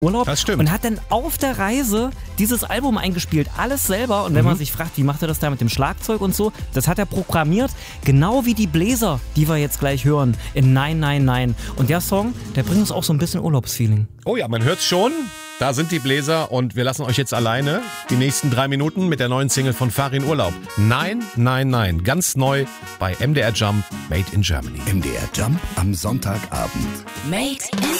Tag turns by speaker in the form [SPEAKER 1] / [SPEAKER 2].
[SPEAKER 1] Urlaub.
[SPEAKER 2] Das stimmt.
[SPEAKER 1] Und hat dann auf der Reise dieses Album eingespielt, alles selber. Und wenn man sich fragt, wie macht er das da mit dem Schlagzeug und so, das hat er programmiert, genau wie die Bläser, die wir jetzt gleich hören in Nein, Nein, Nein. Und der Song, der bringt uns auch so ein bisschen Urlaubsfeeling.
[SPEAKER 2] Oh ja, man hört's schon. Da sind die Bläser und wir lassen euch jetzt alleine die nächsten 3 Minuten mit der neuen Single von Farin Urlaub. Nein, nein, nein. Ganz neu bei MDR Jump, Made in Germany.
[SPEAKER 3] MDR Jump am Sonntagabend.
[SPEAKER 4] Made in